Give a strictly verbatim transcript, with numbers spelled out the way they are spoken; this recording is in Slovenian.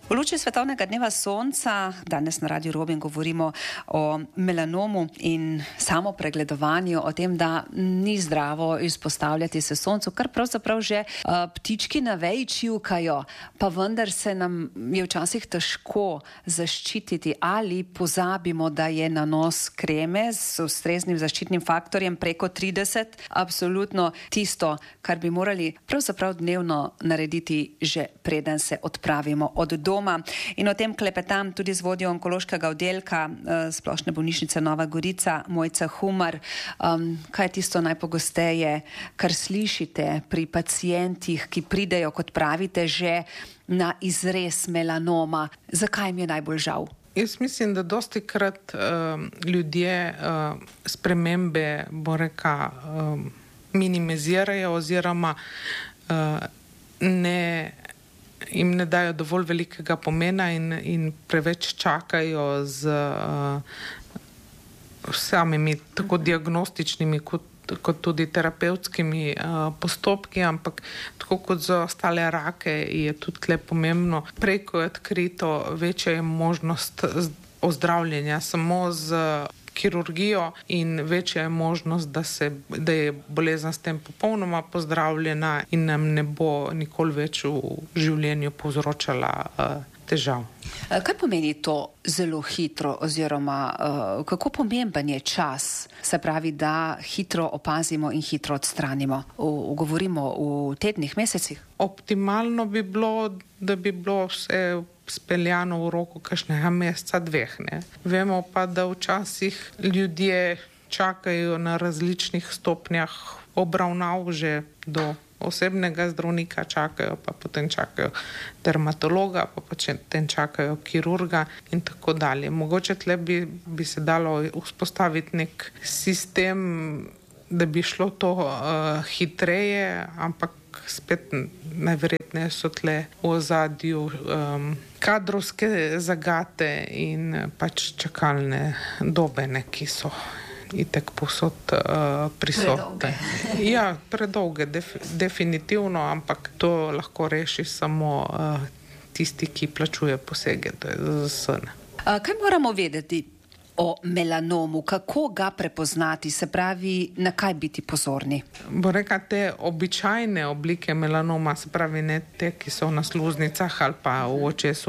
V luči Svetovnega dneva sonca danes na Radiu Robin govorimo o melanomu in samo pregledovanju, o tem, da ni zdravo izpostavljati se soncu, kar pravzaprav že uh, ptički na veji čivkajo, pa vendar se nam je včasih težko zaščititi ali pozabimo, da je nanos kreme z ustreznim zaščitnim faktorjem preko trideset absolutno tisto, kar bi morali pravzaprav dnevno narediti že preden se odpravimo od doma. In o tem klepetam tudi z vodjo onkološkega oddelka uh, Splošne bolnišnice Nova Gorica, Mojca Humar. Um, kaj je tisto najpogosteje, kar slišite pri pacientih, ki pridejo, kot pravite, že na izrez melanoma? Zakaj jim je najbolj žal? Jaz mislim, da dosti krat uh, ljudje uh, spremembe, bo reka, uh, minimizirajo oziroma uh, ne jim ne dajo dovolj velikega pomena in, in preveč čakajo z uh, samimi tako diagnostičnimi kot, kot tudi terapevtskimi uh, postopki, ampak tako kot za ostale rake je tudi tle pomembno. Prej, ko je odkrito, večja je možnost ozdravljenja samo z kirurgijo in večja je možnost, da, se, da je bolezen s tem popolnoma pozdravljena in nam ne bo nikoli več v življenju povzročala uh, težav. Kaj pomeni to zelo hitro oziroma uh, kako pomemben je čas, se pravi, da hitro opazimo in hitro odstranimo? U, govorimo v tednih, mesecih? Optimalno bi bilo, da bi bilo vse speljano v roku kakšnega meseca, dveh. Ne? Vemo pa, da včasih ljudje čakajo na različnih stopnjah obravnav že do osebnega zdravnika, čakajo pa potem čakajo dermatologa, pa potem čakajo kirurga in tako dalje. Mogoče tle bi, bi se dalo vzpostaviti nek sistem, da bi šlo to uh, hitreje, ampak spet najverjetneje so tle v ozadju um, kadrovske zagate in pač čakalne dobe, ne, ki so itak povsod uh, prisotne. Ja, predolge, def, definitivno, ampak to lahko reši samo uh, tisti, ki plačuje posege, to je Z Z S. A, kaj moramo vedeti o melanomu? Kako ga prepoznati? Se pravi, na kaj biti pozorni? Bo reka, te običajne oblike melanoma, se pravi ne te, ki so na sluznicah ali pa v očesu